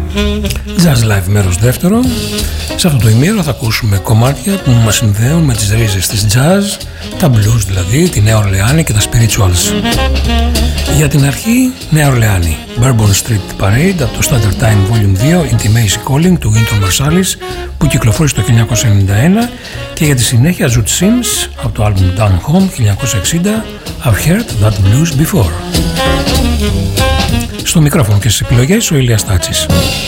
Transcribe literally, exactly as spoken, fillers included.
Jazz Live μέρος δεύτερο. Σε αυτό το ημίωρο θα ακούσουμε κομμάτια που μας συνδέουν με τις ρίζες της jazz, τα blues δηλαδή, τη Νέα Ορλεάνη και τα spirituals. Για την αρχή, Νέα Ορλεάνη, Bourbon Street Parade από το Standard Time Volume δύο, Intimacy Calling του Wynton Marsalis που κυκλοφόρησε το χίλια εννιακόσια ενενήντα ένα, και για τη συνέχεια Zoot Sims από το album Down Home χίλια εννιακόσια εξήντα, I've heard that blues before. Στο μικρόφωνο και στις επιλογές ο Ηλίας Τάτσης.